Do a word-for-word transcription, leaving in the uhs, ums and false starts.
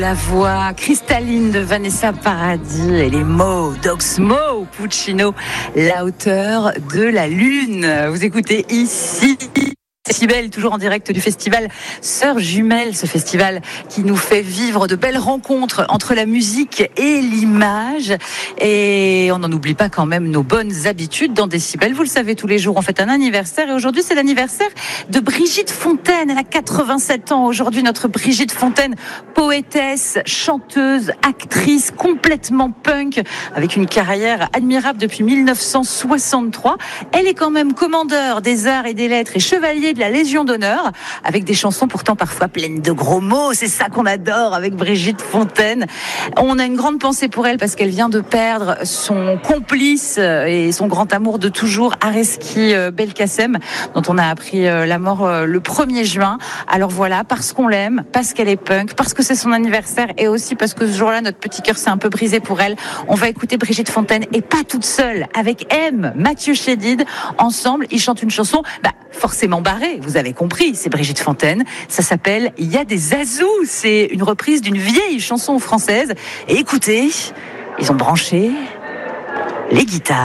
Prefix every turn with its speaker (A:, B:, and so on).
A: La voix cristalline de Vanessa Paradis et les mots d'Oxmo Puccino, la hauteur de la lune. Vous écoutez ici Décibel, toujours en direct du festival Sœurs Jumelles, ce festival qui nous fait vivre de belles rencontres entre la musique et l'image. Et on n'en oublie pas quand même nos bonnes habitudes dans Décibel. Vous le savez, tous les jours on fête un anniversaire et aujourd'hui c'est l'anniversaire de Brigitte Fontaine. Elle a quatre-vingt-sept ans aujourd'hui, notre Brigitte Fontaine, poétesse, chanteuse, actrice, complètement punk, avec une carrière admirable depuis mille neuf cent soixante-trois. Elle est quand même commandeur des arts et des lettres et chevalier de la Légion d'honneur, avec des chansons pourtant parfois pleines de gros mots. C'est ça qu'on adore avec Brigitte Fontaine. On a une grande pensée pour elle parce qu'elle vient de perdre son complice et son grand amour de toujours, Areski Belkacem, dont on a appris la mort le premier juin. Alors voilà, parce qu'on l'aime, parce qu'elle est punk, parce que c'est son anniversaire et aussi parce que ce jour-là, notre petit cœur s'est un peu brisé pour elle. On va écouter Brigitte Fontaine et pas toute seule, avec M, Mathieu Chédid. Ensemble, ils chantent une chanson bah, forcément barrée. Vous avez compris, c'est Brigitte Fontaine. Ça s'appelle Il y a des azous. C'est une reprise d'une vieille chanson française. Et écoutez, ils ont branché les guitares.